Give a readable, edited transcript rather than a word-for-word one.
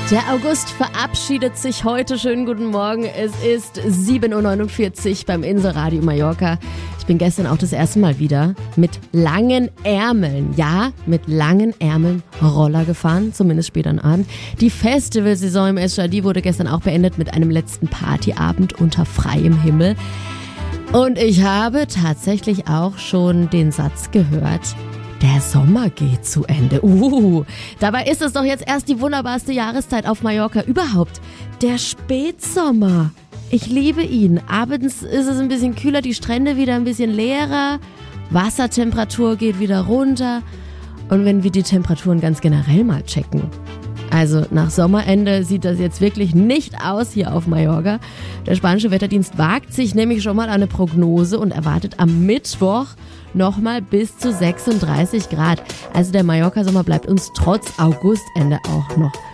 Der August verabschiedet sich heute. Schönen guten Morgen. Es ist 7.49 Uhr beim Inselradio Mallorca. Ich bin gestern auch das erste Mal wieder mit langen Ärmeln, mit langen Ärmeln Roller gefahren, zumindest später am Abend. Die Festivalsaison im SJD wurde gestern auch beendet mit einem letzten Partyabend unter freiem Himmel. Und ich habe tatsächlich auch schon den Satz gehört: Der Sommer geht zu Ende. Dabei ist es doch jetzt erst die wunderbarste Jahreszeit auf Mallorca überhaupt. Der Spätsommer. Ich liebe ihn. Abends ist es ein bisschen kühler, die Strände wieder ein bisschen leerer. Wassertemperatur geht wieder runter. Und wenn wir die Temperaturen ganz generell mal checken. Also nach Sommerende sieht das jetzt wirklich nicht aus hier auf Mallorca. Der spanische Wetterdienst wagt sich nämlich schon mal an eine Prognose und erwartet am Mittwoch nochmal bis zu 36 Grad. Also der Mallorca-Sommer bleibt uns trotz Augustende auch noch